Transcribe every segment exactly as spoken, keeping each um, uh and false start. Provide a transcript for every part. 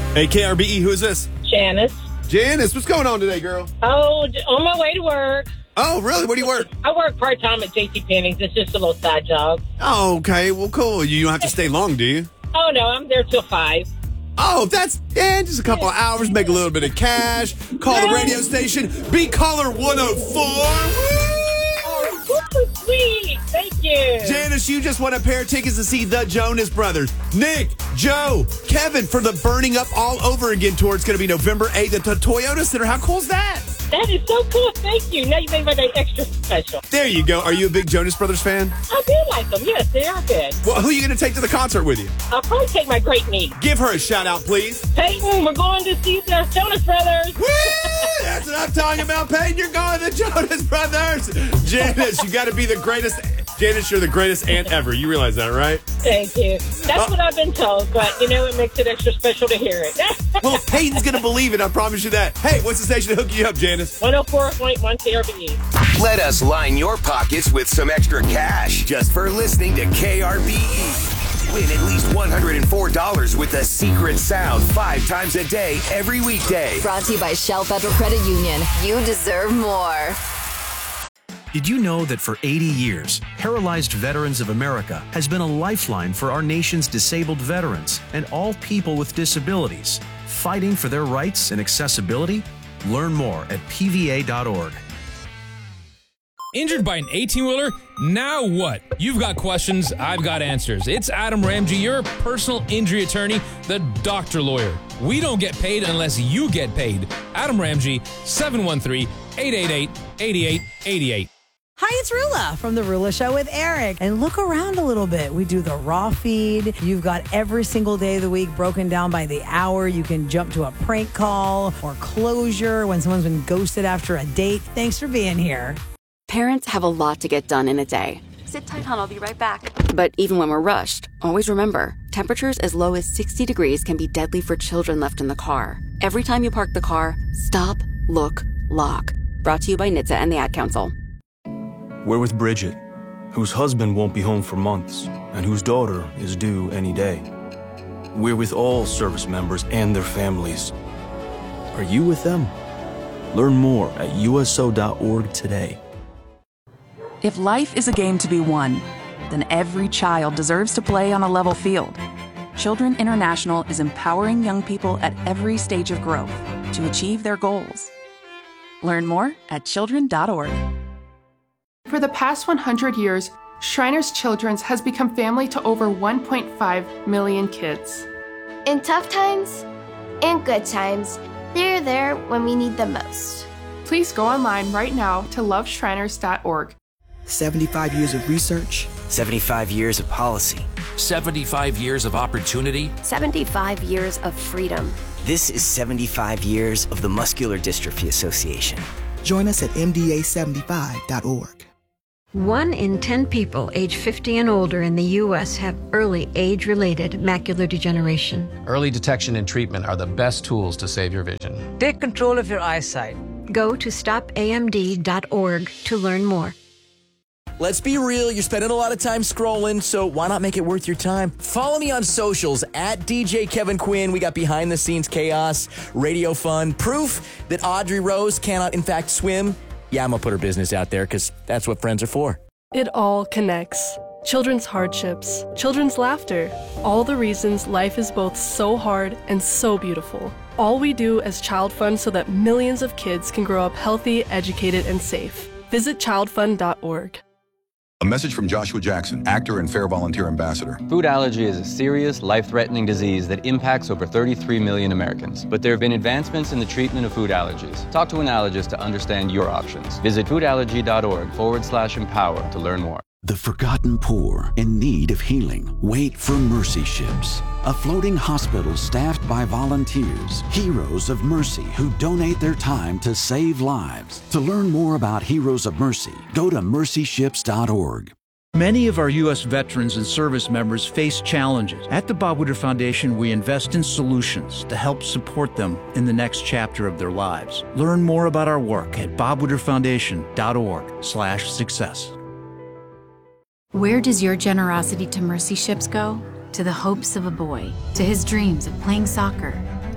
Hey, K R B E, who is this? Janice. Janice, what's going on today, girl? Oh, on my way to work. Oh, really? Where do you work? I work part-time at JCPenney's. It's just a little side job. Oh, okay. Well, cool. You don't have to stay long, do you? Oh, no, I'm there till five. Oh, that's, yeah, just a couple of hours, make a little bit of cash, call the radio station, be caller one oh four. Oh, sweet. Thank you. Janice, you just won a pair of tickets to see the Jonas Brothers. Nick, Joe, Kevin for the Burning Up All Over Again tour. It's going to be November eighth at the Toyota Center. How cool is that? That is so cool. Thank you. Now you made my day extra special. There you go. Are you a big Jonas Brothers fan? I do like them. Yes, they are good. Well, who are you going to take to the concert with you? I'll probably take my great niece. Give her a shout out, please. Peyton, we're going to see the Jonas Brothers. Woo! That's what I'm talking about, Peyton. You're going to the Jonas Brothers. Janice, you got to be the greatest. Janice, you're the greatest aunt ever. You realize that, right? Thank you. That's uh, what I've been told, but, you know, it makes it extra special to hear it. Well, Peyton's going to believe it. I promise you that. Hey, what's the station to hook you up, Janice? one oh four point one K R B E. Let us line your pockets with some extra cash just for listening to K R B E. Win at least one hundred four dollars with the secret sound five times a day, every weekday. Brought to you by Shell Federal Credit Union. You deserve more. Did you know that for eighty years, Paralyzed Veterans of America has been a lifeline for our nation's disabled veterans and all people with disabilities, fighting for their rights and accessibility? Learn more at P V A dot org. Injured by an eighteen-wheeler? Now what? You've got questions, I've got answers. It's Adam Ramsey, your personal injury attorney, the doctor lawyer. We don't get paid unless you get paid. Adam Ramsey, seven one three, eight eight eight, eight eight eight eight. Hi, it's Rula from The Rula Show with Eric. And look around a little bit. We do the raw feed. You've got every single day of the week broken down by the hour. You can jump to a prank call or closure when someone's been ghosted after a date. Thanks for being here. Parents have a lot to get done in a day. Sit tight, hon. I'll be right back. But even when we're rushed, always remember, temperatures as low as sixty degrees can be deadly for children left in the car. Every time you park the car, stop, look, lock. Brought to you by N H T S A and the Ad Council. We're with Bridget, whose husband won't be home for months and whose daughter is due any day. We're with all service members and their families. Are you with them? Learn more at U S O dot org today. If life is a game to be won, then every child deserves to play on a level field. Children International is empowering young people at every stage of growth to achieve their goals. Learn more at children dot org. For the past one hundred years, Shriners Children's has become family to over one point five million kids. In tough times and good times, they're there when we need them most. Please go online right now to love shriners dot org. seventy-five years of research. seventy-five years of policy. seventy-five years of opportunity. seventy-five years of freedom. This is seventy-five years of the Muscular Dystrophy Association. Join us at M D A seventy-five dot org. One in ten people age fifty and older in the U S have early age-related macular degeneration. Early detection and treatment are the best tools to save your vision. Take control of your eyesight. Go to stop A M D dot org to learn more. Let's be real, you're spending a lot of time scrolling, so why not make it worth your time? Follow me on socials, at D J Kevin Quinn. We got behind-the-scenes chaos, radio fun, proof that Audrey Rose cannot, in fact, swim. Yeah, I'm going to put her business out there because that's what friends are for. It all connects. Children's hardships, children's laughter, all the reasons life is both so hard and so beautiful. All we do as Child Fund so that millions of kids can grow up healthy, educated, and safe. Visit child fund dot org. A message from Joshua Jackson, actor and Fair Volunteer Ambassador. Food allergy is a serious, life-threatening disease that impacts over thirty-three million Americans. But there have been advancements in the treatment of food allergies. Talk to an allergist to understand your options. Visit food allergy dot org forward slash empower to learn more. The forgotten poor in need of healing wait for Mercy Ships, a floating hospital staffed by volunteers, heroes of mercy who donate their time to save lives. To learn more about Heroes of Mercy, go to mercy ships dot org. Many of our U S veterans and service members face challenges. At the Bob Woodruff Foundation, we invest in solutions to help support them in the next chapter of their lives. Learn more about our work at bob woodruff foundation dot org slash success. Where does your generosity to Mercy Ships go? To the hopes of a boy, to his dreams of playing soccer,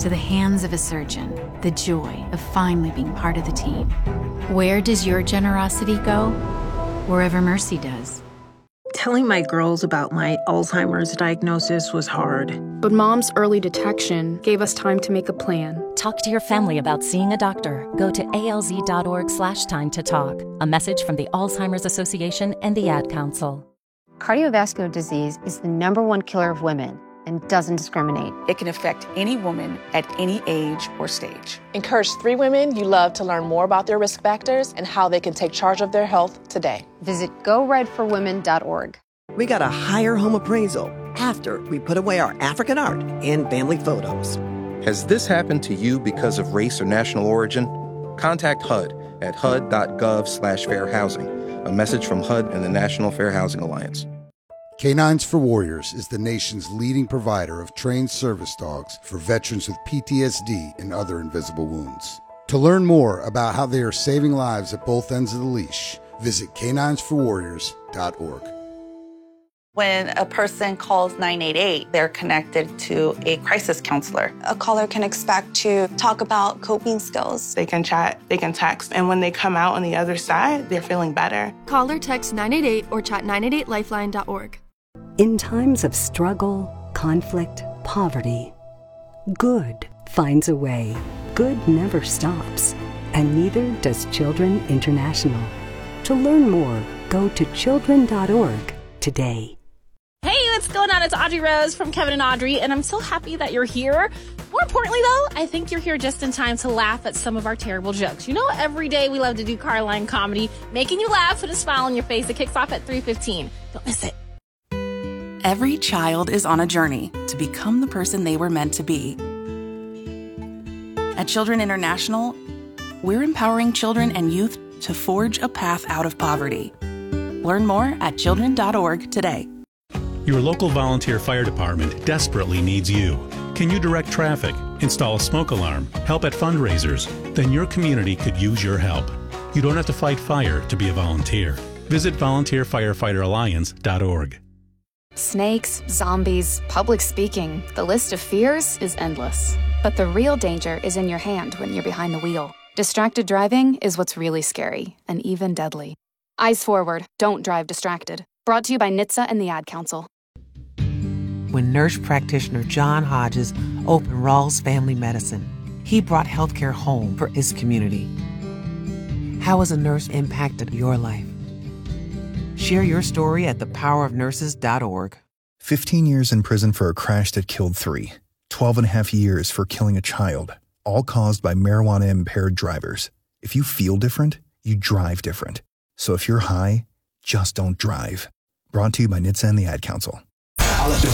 to the hands of a surgeon, the joy of finally being part of the team. Where does your generosity go? Wherever mercy does. Telling my girls about my Alzheimer's diagnosis was hard. But Mom's early detection gave us time to make a plan. Talk to your family about seeing a doctor. Go to alz.org slash time to talk. A message from the Alzheimer's Association and the Ad Council. Cardiovascular disease is the number one killer of women and doesn't discriminate. It can affect any woman at any age or stage. Encourage three women you love to learn more about their risk factors and how they can take charge of their health today. Visit go red for women dot org. We got a higher home appraisal after we put away our African art and family photos. Has this happened to you because of race or national origin? Contact H U D at H U D dot gov slash fair housing. A message from H U D and the National Fair Housing Alliance. Canines for Warriors is the nation's leading provider of trained service dogs for veterans with P T S D and other invisible wounds. To learn more about how they are saving lives at both ends of the leash, visit canines for warriors dot org. When a person calls nine eight eight, they're connected to a crisis counselor. A caller can expect to talk about coping skills. They can chat, they can text, and when they come out on the other side, they're feeling better. Call or text nine eight eight or chat nine eight eight lifeline dot org. In times of struggle, conflict, poverty, good finds a way. Good never stops, and neither does Children International. To learn more, go to children dot org today. Hey, what's going on? It's Audrey Rose from Kevin and Audrey, and I'm so happy that you're here. More importantly, though, I think you're here just in time to laugh at some of our terrible jokes. You know, every day we love to do Carline comedy, making you laugh with a smile on your face. It kicks off at three fifteen. Don't miss it. Every child is on a journey to become the person they were meant to be. At Children International, we're empowering children and youth to forge a path out of poverty. Learn more at children dot org today. Your local volunteer fire department desperately needs you. Can you direct traffic, install a smoke alarm, help at fundraisers? Then your community could use your help. You don't have to fight fire to be a volunteer. Visit volunteer firefighter alliance dot org. Snakes, zombies, public speaking, the list of fears is endless. But the real danger is in your hand when you're behind the wheel. Distracted driving is what's really scary and even deadly. Eyes forward, don't drive distracted. Brought to you by N H T S A and the Ad Council. When nurse practitioner John Hodges opened Rawls Family Medicine, he brought healthcare home for his community. How has a nurse impacted your life? Share your story at the power of nurses dot org. fifteen years in prison for a crash that killed three. twelve and a half years for killing a child, all caused by marijuana-impaired drivers. If you feel different, you drive different. So if you're high, just don't drive. Brought to you by N H T S A and the Ad Council.